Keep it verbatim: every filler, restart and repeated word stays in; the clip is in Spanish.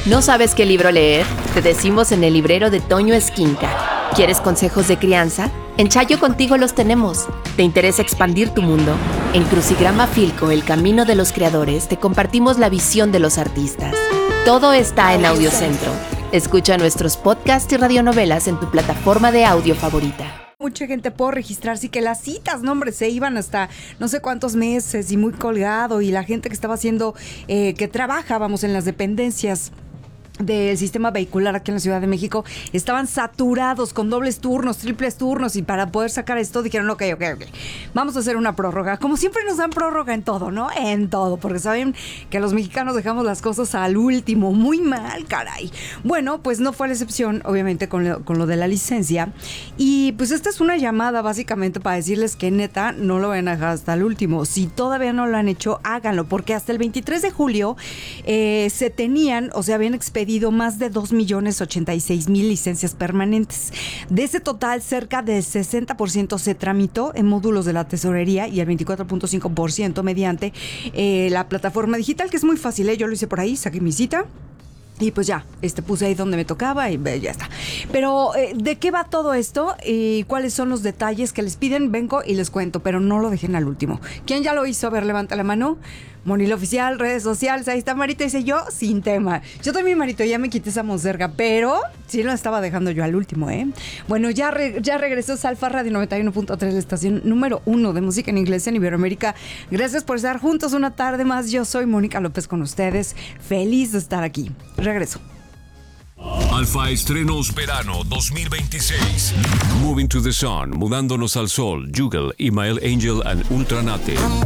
¿No sabes qué libro leer? Te decimos en el librero de Toño Esquinca. ¿Quieres consejos de crianza? En Chayo contigo los tenemos. ¿Te interesa expandir tu mundo? En Crucigrama Filco, el camino de los creadores, te compartimos la visión de los artistas. Todo está en Audiocentro. Escucha nuestros podcasts y radionovelas en tu plataforma de audio favorita. Mucha gente por registrarse y que las citas, no hombre, se iban hasta no sé cuántos meses y muy colgado, y la gente que estaba haciendo, eh, que trabaja, vamos, en las dependencias del sistema vehicular aquí en la Ciudad de México, estaban saturados con dobles turnos, triples turnos, y para poder sacar esto dijeron, ok, ok, ok, vamos a hacer una prórroga. Como siempre nos dan prórroga en todo, ¿no? En todo, porque saben que los mexicanos dejamos las cosas al último, muy mal, caray. Bueno, pues no fue la excepción, obviamente, con lo, con lo de la licencia, y pues esta es una llamada básicamente para decirles que neta, no lo van a dejar hasta el último. Si todavía no lo han hecho, háganlo, porque hasta el veintitrés de julio eh, se tenían, o sea, habían expedido más de dos millones ochenta y seis mil licencias permanentes. De ese total, cerca del sesenta por ciento se tramitó en módulos de la tesorería y el veinticuatro punto cinco por ciento mediante eh, la plataforma digital, que es muy fácil, ¿eh? Yo lo hice por ahí, saqué mi cita. Y pues ya, este, puse ahí donde me tocaba y ya está. Pero, eh, ¿de qué va todo esto? ¿Y cuáles son los detalles que les piden? Vengo y les cuento, pero no lo dejen al último. ¿Quién ya lo hizo? A ver, levanta la mano. Monil Oficial, redes sociales, ahí está Marito, dice yo, sin tema. Yo también, Marito, ya me quité esa monserga, pero sí lo estaba dejando yo al último, ¿eh? Bueno, ya, re, ya regresó Salfa Radio noventa y uno punto tres, la estación número uno de música en inglés en Iberoamérica. Gracias por estar juntos una tarde más. Yo soy Mónica López con ustedes. Feliz de estar aquí. Regreso. Alfa Estrenos Verano dos mil veintiséis. Moving to the Sun, Mudándonos al Sol, Juggle, Ismael Angel and Ultranate.